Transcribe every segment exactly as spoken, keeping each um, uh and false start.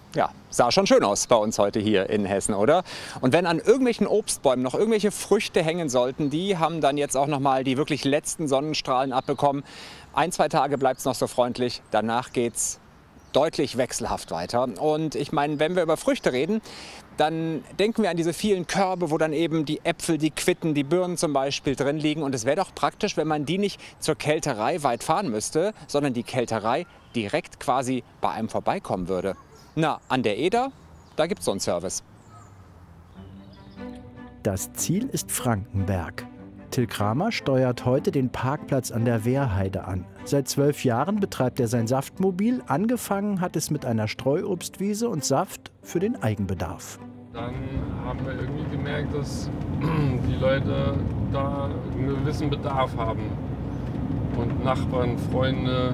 Ja, sah schon schön aus bei uns heute hier in Hessen, oder? Und wenn an irgendwelchen Obstbäumen noch irgendwelche Früchte hängen sollten, die haben dann jetzt auch noch mal die wirklich letzten Sonnenstrahlen abbekommen. Ein, zwei Tage bleibt es noch so freundlich, danach geht's deutlich wechselhaft weiter. Und ich meine, wenn wir über Früchte reden, dann denken wir an diese vielen Körbe, wo dann eben die Äpfel, die Quitten, die Birnen zum Beispiel drin liegen. Und es wäre doch praktisch, wenn man die nicht zur Kälterei weit fahren müsste, sondern die Kälterei direkt quasi bei einem vorbeikommen würde. Na, an der Eder, da gibt es so einen Service. Das Ziel ist Frankenberg. Till Kramer steuert heute den Parkplatz an der Wehrheide an. Seit zwölf Jahren betreibt er sein Saftmobil. Angefangen hat es mit einer Streuobstwiese und Saft für den Eigenbedarf. Dann haben wir irgendwie gemerkt, dass die Leute da einen gewissen Bedarf haben. Und Nachbarn, Freunde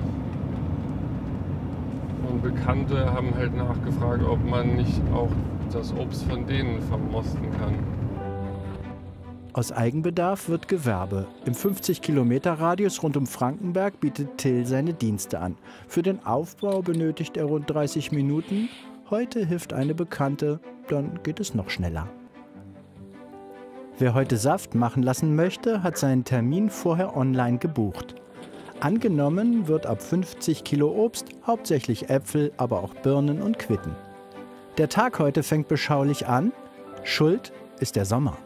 und Bekannte haben halt nachgefragt, ob man nicht auch das Obst von denen vermosten kann. Aus Eigenbedarf wird Gewerbe. Im fünfzig Kilometer Radius rund um Frankenberg bietet Till seine Dienste an. Für den Aufbau benötigt er rund dreißig Minuten. Heute hilft eine Bekannte, dann geht es noch schneller. Wer heute Saft machen lassen möchte, hat seinen Termin vorher online gebucht. Angenommen wird ab fünfzig Kilo Obst, hauptsächlich Äpfel, aber auch Birnen und Quitten. Der Tag heute fängt beschaulich an. Schuld ist der Sommer.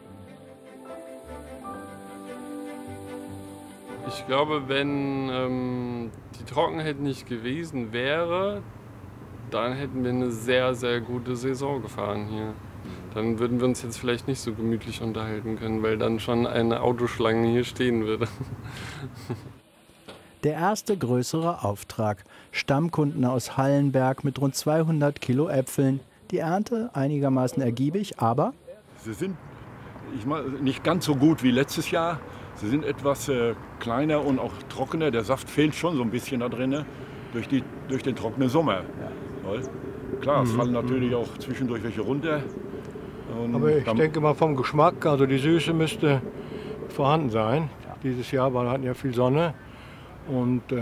Ich glaube, wenn ähm, die Trockenheit nicht gewesen wäre, dann hätten wir eine sehr, sehr gute Saison gefahren hier. Dann würden wir uns jetzt vielleicht nicht so gemütlich unterhalten können, weil dann schon eine Autoschlange hier stehen würde. Der erste größere Auftrag. Stammkunden aus Hallenberg mit rund zweihundert Kilo Äpfeln. Die Ernte einigermaßen ergiebig, aber sie sind ich meine, nicht ganz so gut wie letztes Jahr. Sie sind etwas äh, kleiner und auch trockener. Der Saft fehlt schon so ein bisschen da drin, durch, die, durch den trockenen Sommer. Weil, klar, es fallen natürlich auch zwischendurch welche runter. Und aber ich denke mal vom Geschmack, also die Süße müsste vorhanden sein. Dieses Jahr, weil wir hatten ja viel Sonne. Und,